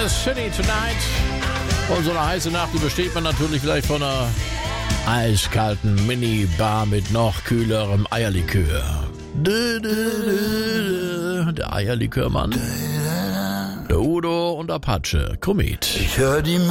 City Tonight. Und so eine heiße Nacht, die besteht man natürlich vielleicht von einer eiskalten Minibar mit noch kühlerem Eierlikör. Der Eierlikörmann, der Udo und Apache, Komet. Ich hör die